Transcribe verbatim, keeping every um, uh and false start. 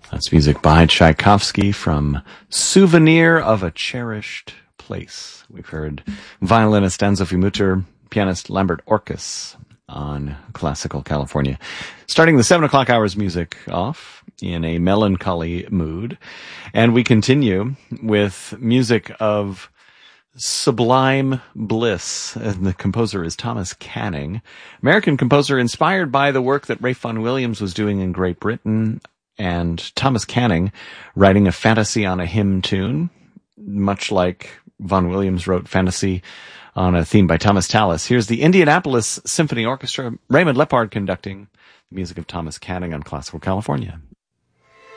That's music by Tchaikovsky from Souvenir of a Cherished Place. We've heard violinist Anne-Sophie Mutter, pianist Lambert Orkus on Classical California. Starting the seven o'clock hours music off in a melancholy mood. And we continue with music of sublime bliss. And the composer is Thomas Canning, American composer inspired by the work that Ralph Vaughan Williams was doing in Great Britain. And Thomas Canning writing a fantasy on a hymn tune, much like Vaughan Williams wrote fantasy on a theme by Thomas Tallis. Here's the Indianapolis Symphony Orchestra, Raymond Lepard conducting the music of Thomas Canning on Classical California.